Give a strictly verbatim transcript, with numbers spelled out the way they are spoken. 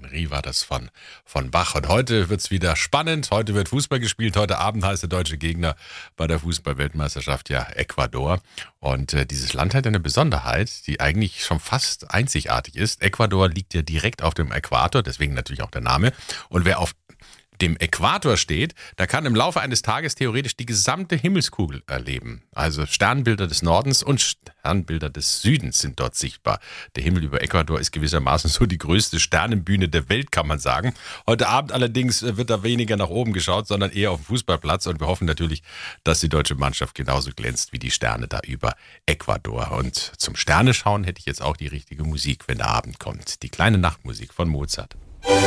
Marie war das von, von Bach. Und heute wird es wieder spannend. Heute wird Fußball gespielt. Heute Abend heißt der deutsche Gegner bei der Fußball-Weltmeisterschaft ja Ecuador. Und äh, dieses Land hat eine Besonderheit, die eigentlich schon fast einzigartig ist. Ecuador liegt ja direkt auf dem Äquator, deswegen natürlich auch der Name. Und wer auf dem Äquator steht, da kann im Laufe eines Tages theoretisch die gesamte Himmelskugel erleben. Also Sternbilder des Nordens und Sternbilder des Südens sind dort sichtbar. Der Himmel über Ecuador ist gewissermaßen so die größte Sternenbühne der Welt, kann man sagen. Heute Abend allerdings wird da weniger nach oben geschaut, sondern eher auf den Fußballplatz. Und wir hoffen natürlich, dass die deutsche Mannschaft genauso glänzt wie die Sterne da über Ecuador. Und zum Sterneschauen hätte ich jetzt auch die richtige Musik, wenn der Abend kommt. Die kleine Nachtmusik von Mozart.